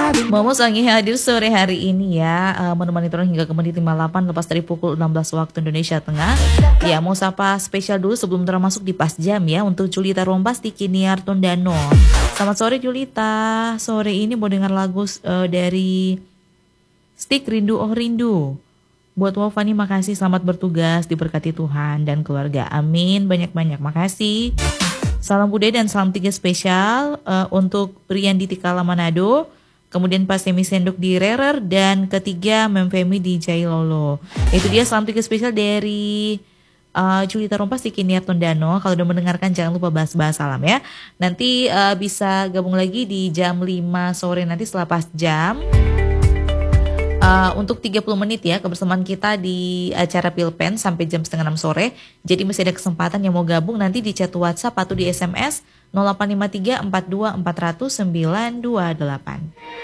Momo Sangi hadir sore hari ini ya, menemani turun hingga ke menit 58 lepas dari pukul 16 waktu Indonesia Tengah. Ya, mau sapa spesial dulu sebelum termasuk di pas jam ya untuk Julita Rombas di Kiniar Tondano. Selamat sore Julita, sore ini mau dengar lagu dari Stik Rindu Oh Rindu. Buat Wafani makasih, selamat bertugas, diberkati Tuhan dan keluarga. Amin, banyak-banyak makasih. Salam budaya dan salam 3 spesial untuk Rian di Tikala Manado. Kemudian Pak Semi Senduk di Rerer, dan ketiga Memfemi di Jailolo. Itu dia salam 3 spesial dari Julita Rompas di Kiniar Tondano. Kalau udah mendengarkan jangan lupa bahas-bahas salam ya. Nanti bisa gabung lagi di jam 5 sore nanti setelah pas jam. Untuk 30 menit ya kebersamaan kita di acara Pilpen sampai jam setengah 6 sore. Jadi masih ada kesempatan yang mau gabung nanti di chat WhatsApp atau di SMS 0853 42 400 928.